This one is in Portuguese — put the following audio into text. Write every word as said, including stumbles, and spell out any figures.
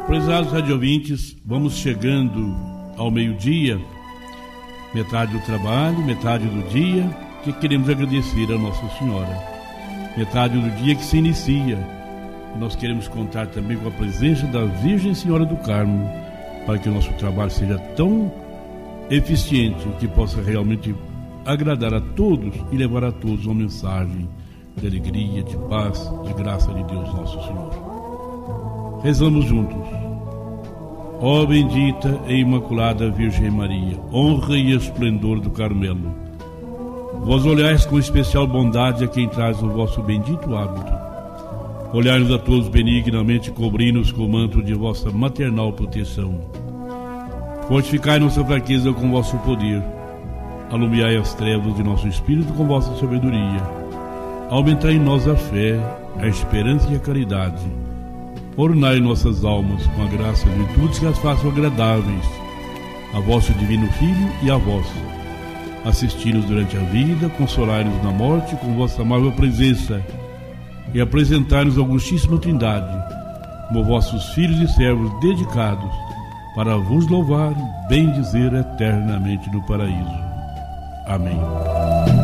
Prezados radiovintes, vamos chegando ao meio-dia, metade do trabalho, metade do dia, que queremos agradecer a Nossa Senhora. Metade do dia que se inicia. Nós queremos contar também com a presença da Virgem Senhora do Carmo, para que o nosso trabalho seja tão eficiente que possa realmente agradar a todos e levar a todos uma mensagem de alegria, de paz, de graça de Deus Nosso Senhor. Rezamos juntos. Ó bendita e imaculada Virgem Maria, honra e esplendor do Carmelo, vós olhais com especial bondade a quem traz o vosso bendito hábito. Olhai-nos a todos benignamente, cobri-nos com o manto de vossa maternal proteção. Fortificai nossa fraqueza com vosso poder. Alumiai as trevas de nosso espírito com vossa sabedoria. Aumentai em nós a fé, a esperança e a caridade. Ornai nossas almas com a graça e virtudes que as façam agradáveis a vosso divino Filho e a vós. Assisti-nos durante a vida, consolai-nos na morte com vossa amável presença e apresentai-nos a Augustíssima Trindade como vossos filhos e servos dedicados para vos louvar e bendizer eternamente no paraíso. Amém.